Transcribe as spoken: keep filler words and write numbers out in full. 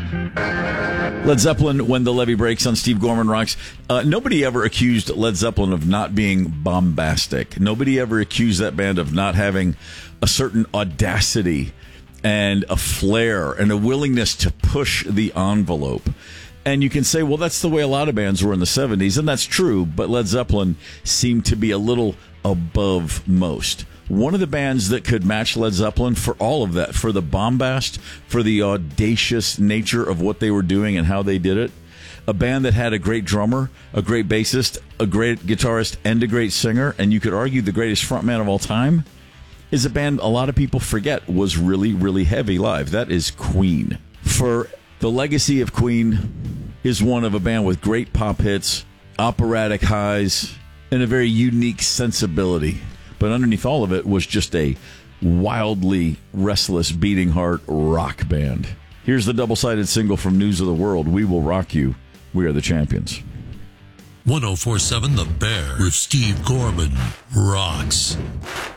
Led Zeppelin, When the Levee Breaks on Steve Gorman Rocks. Uh, nobody ever accused Led Zeppelin of not being bombastic. Nobody ever accused that band of not having a certain audacity and a flair and a willingness to push the envelope. And you can say, well, that's the way a lot of bands were in the seventies, and that's true, but Led Zeppelin seemed to be a little above most. One of the bands that could match Led Zeppelin for all of that, for the bombast, for the audacious nature of what they were doing and how they did it, a band that had a great drummer, a great bassist, a great guitarist, and a great singer, and you could argue the greatest frontman of all time, is a band a lot of people forget was really, really heavy live. That is Queen. For the legacy of Queen is one of a band with great pop hits, operatic highs, and a very unique sensibility. But underneath all of it was just a wildly restless, beating heart rock band. Here's the double-sided single from News of the World, We Will Rock You. We are the champions. one oh four point seven The Bear with Steve Gorman rocks.